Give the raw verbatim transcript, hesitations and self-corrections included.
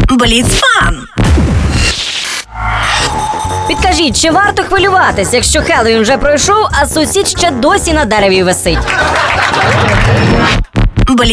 Бліцфан! Підкажіть, чи варто хвилюватись, якщо Хеллоуін вже пройшов, а сусід ще досі на дереві висить?